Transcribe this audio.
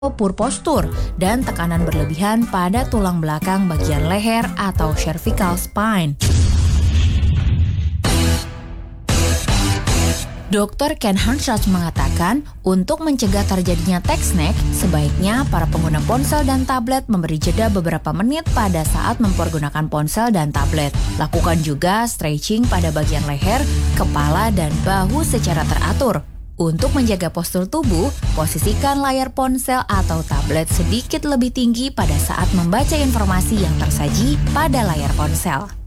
poor posture dan tekanan berlebihan pada tulang belakang bagian leher atau cervical spine. Dr. Ken Hartranft mengatakan, untuk mencegah terjadinya text neck, sebaiknya para pengguna ponsel dan tablet memberi jeda beberapa menit pada saat mempergunakan ponsel dan tablet. Lakukan juga stretching pada bagian leher, kepala, dan bahu secara teratur. Untuk menjaga postur tubuh, posisikan layar ponsel atau tablet sedikit lebih tinggi pada saat membaca informasi yang tersaji pada layar ponsel.